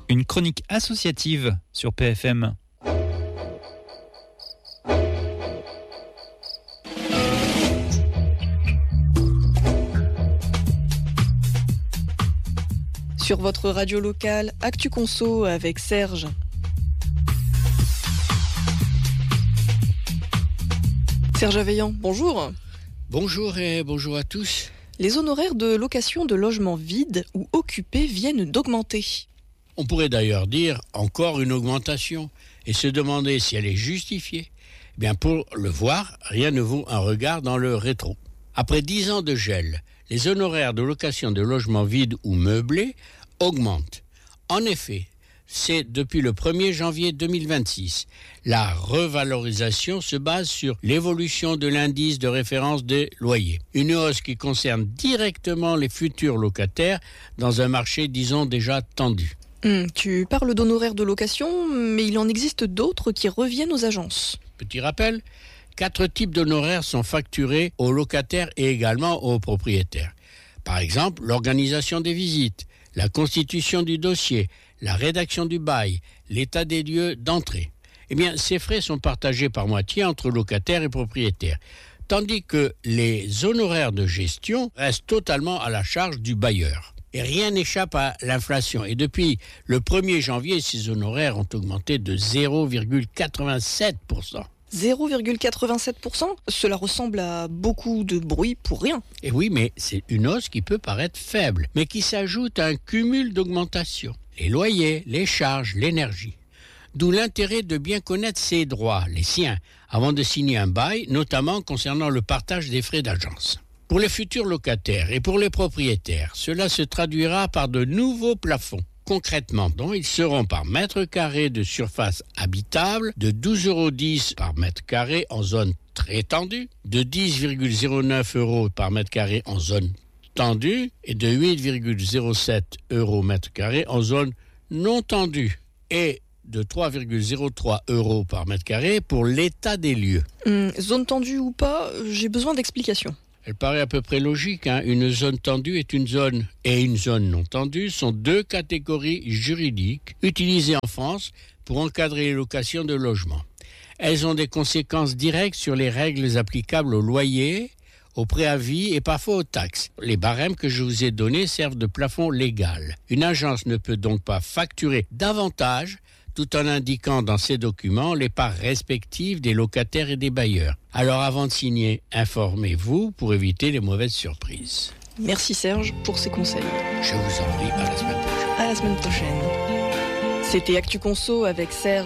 Une chronique associative sur PFM. Sur votre radio locale, Actu Conso avec Serge. Serge Aveillant, bonjour. Bonjour et bonjour à tous. Les honoraires de location de logements vides ou occupés viennent d'augmenter. On pourrait d'ailleurs dire encore une augmentation et se demander si elle est justifiée. Eh bien, pour le voir, rien ne vaut un regard dans le rétro. Après 10 ans de gel, les honoraires de location de logements vides ou meublés augmentent. En effet, c'est depuis le 1er janvier 2026. La revalorisation se base sur l'évolution de l'indice de référence des loyers. Une hausse qui concerne directement les futurs locataires dans un marché, disons, déjà tendu. Tu parles d'honoraires de location, mais il en existe d'autres qui reviennent aux agences. Petit rappel, 4 types d'honoraires sont facturés aux locataires et également aux propriétaires. Par exemple, l'organisation des visites, la constitution du dossier, la rédaction du bail, l'état des lieux d'entrée. Eh bien, ces frais sont partagés par moitié entre locataires et propriétaires, tandis que les honoraires de gestion restent totalement à la charge du bailleur. Et rien n'échappe à l'inflation. Et depuis le 1er janvier, ces honoraires ont augmenté de 0,87%. 0,87%? Cela ressemble à beaucoup de bruit pour rien. Et oui, mais c'est une hausse qui peut paraître faible, mais qui s'ajoute à un cumul d'augmentations. Les loyers, les charges, l'énergie. D'où l'intérêt de bien connaître ses droits, les siens, avant de signer un bail, notamment concernant le partage des frais d'agence. Pour les futurs locataires et pour les propriétaires, cela se traduira par de nouveaux plafonds. Concrètement, donc, ils seront par mètre carré de surface habitable de 12,10 € par mètre carré en zone très tendue, de 10,09 € par mètre carré en zone tendue et de 8,07 € mètre carré en zone non tendue et de 3,03 € par mètre carré pour l'état des lieux. Zone tendue ou pas, j'ai besoin d'explications. Elle paraît à peu près logique, hein. Une zone tendue est une zone et une zone non tendue sont 2 catégories juridiques utilisées en France pour encadrer les locations de logements. Elles ont des conséquences directes sur les règles applicables aux loyers, aux préavis et parfois aux taxes. Les barèmes que je vous ai donnés servent de plafond légal. Une agence ne peut donc pas facturer davantage tout en indiquant dans ses documents les parts respectives des locataires et des bailleurs. Alors avant de signer, informez-vous pour éviter les mauvaises surprises. Merci Serge pour ces conseils. Je vous en prie, à la semaine prochaine. À la semaine prochaine. C'était Actu Conso avec Serge.